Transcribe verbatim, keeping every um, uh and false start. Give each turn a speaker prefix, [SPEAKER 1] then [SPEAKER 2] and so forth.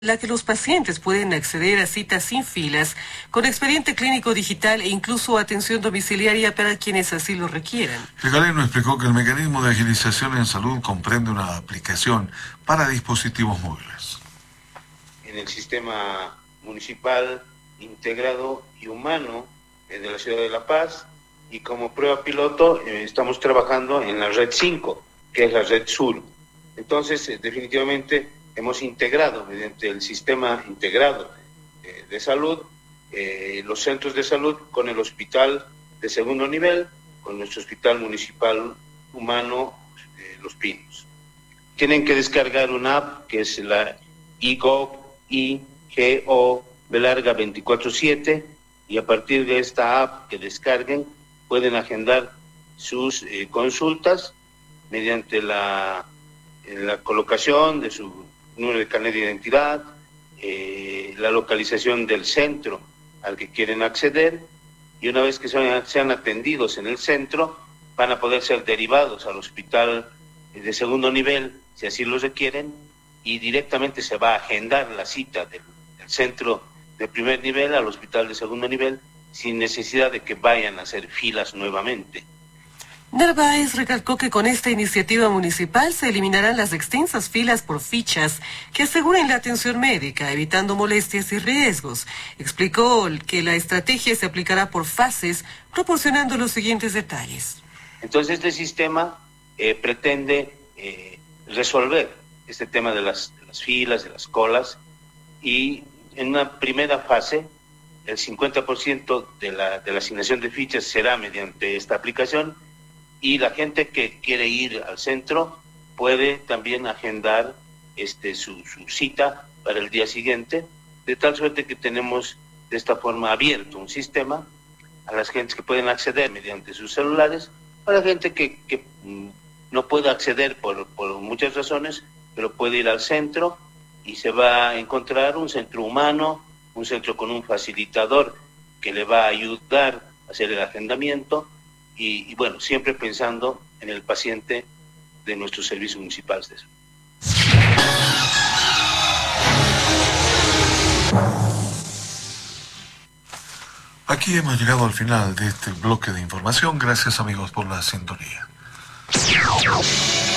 [SPEAKER 1] la que los pacientes pueden acceder a citas sin filas, con expediente clínico digital e incluso atención domiciliaria para quienes así lo requieran.
[SPEAKER 2] El galeno explicó que el mecanismo de agilización en salud comprende una aplicación para dispositivos móviles.
[SPEAKER 3] En el sistema municipal integrado y humano de la ciudad de La Paz, y como prueba piloto eh, estamos trabajando en la red cinco, que es la red sur. Entonces, eh, definitivamente hemos integrado mediante el sistema integrado eh, de salud, eh, los centros de salud con el hospital de segundo nivel, con nuestro hospital municipal humano, eh, Los Pinos. Tienen que descargar una app que es la I G O V, I G O V larga veinticuatro siete, y a partir de esta app que descarguen pueden agendar sus eh, consultas mediante la, la colocación de su número de carnet de identidad, eh, la localización del centro al que quieren acceder, y una vez que sean, sean atendidos en el centro, van a poder ser derivados al hospital de segundo nivel, si así lo requieren, y directamente se va a agendar la cita del, del centro de primer nivel al hospital de segundo nivel, sin necesidad de que vayan a hacer filas nuevamente.
[SPEAKER 1] Narváez recalcó que con esta iniciativa municipal se eliminarán las extensas filas por fichas que aseguren la atención médica, evitando molestias y riesgos. Explicó que la estrategia se aplicará por fases, proporcionando los siguientes detalles.
[SPEAKER 3] Entonces, este sistema eh, pretende eh, resolver este tema de las, de las filas, de las colas, y en una primera fase, el cincuenta por ciento de la, de la asignación de fichas será mediante esta aplicación, y la gente que quiere ir al centro puede también agendar este, su, su cita para el día siguiente, de tal suerte que tenemos de esta forma abierto un sistema a las gentes que pueden acceder mediante sus celulares, para gente que, que no puede acceder por, por muchas razones, pero puede ir al centro y se va a encontrar un centro humano, un centro con un facilitador que le va a ayudar a hacer el agendamiento. Y, y bueno, siempre pensando en el paciente de nuestros servicios municipales de salud.
[SPEAKER 2] Aquí hemos llegado al final de este bloque de información. Gracias, amigos, por la sintonía.